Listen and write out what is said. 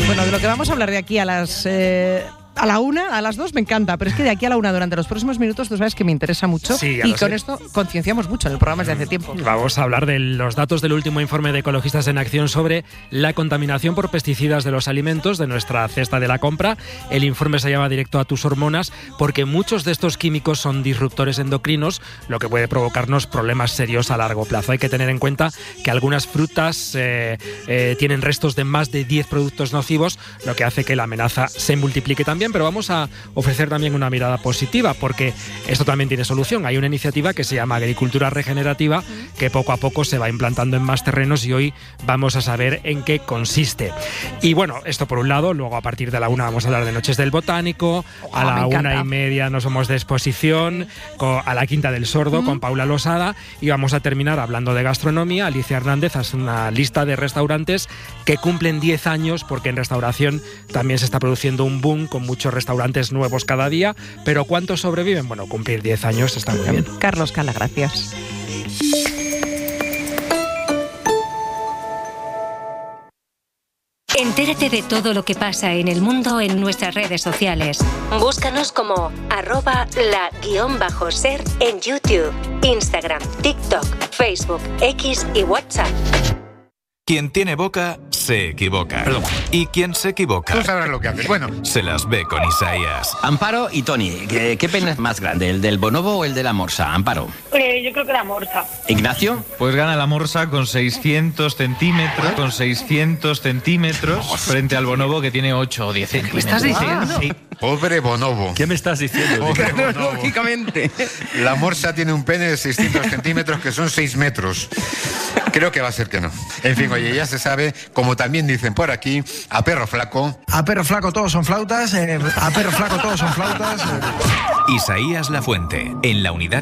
Bueno, de lo que vamos a hablar de aquí a la 1, a las 2 me encanta, pero es que de aquí a la 1 durante los próximos minutos tú sabes que me interesa mucho, sí, y con esto concienciamos mucho en el programa desde hace tiempo. Vamos a hablar de los datos del último informe de Ecologistas en Acción sobre la contaminación por pesticidas de los alimentos de nuestra cesta de la compra. El informe se llama Directo a tus hormonas porque muchos de estos químicos son disruptores endocrinos, lo que puede provocarnos problemas serios a largo plazo. Hay que tener en cuenta que algunas frutas tienen restos de más de 10 productos nocivos, lo que hace que la amenaza se multiplique también. Pero vamos a ofrecer también una mirada positiva, porque esto también tiene solución. Hay una iniciativa que se llama Agricultura Regenerativa, que poco a poco se va implantando en más terrenos y hoy vamos a saber en qué consiste. Y bueno, esto por un lado. Luego a partir de la 1 vamos a hablar de Noches del Botánico, a la 1:30 nos vamos de exposición a la Quinta del Sordo con Paula Losada, y vamos a terminar hablando de gastronomía. Alicia Hernández hace una lista de restaurantes que cumplen 10 años, porque en restauración también se está produciendo un boom con muchos restaurantes nuevos cada día, pero ¿cuántos sobreviven? Bueno, cumplir 10 años está muy bien. Carlos Cala, gracias. Entérate de todo lo que pasa en el mundo en nuestras redes sociales. Búscanos como @la_ser en YouTube, Instagram, TikTok, Facebook, X y WhatsApp. Quien tiene boca, se equivoca. Perdón. Y quien se equivoca... Tú sabrás lo que haces. Bueno. Se las ve con Isaías. Amparo y Tony, ¿qué pena es más grande, el del bonobo o el de la morsa? Amparo. Yo creo que la morsa. ¿Ignacio? Pues gana la morsa con 600 centímetros, frente al bonobo que tiene 8 o 10 centímetros. ¿Me estás diciendo? Sí. Pobre bonobo. ¿Qué me estás diciendo? Pobre bonobo. Lógicamente. La morsa tiene un pene de 600 centímetros, que son 6 metros. Creo que va a ser que no. En fin, oye, ya se sabe, como también dicen por aquí, a perro flaco. A perro flaco todos son flautas. A perro flaco todos son flautas. Isaías Lafuente, en la Unidad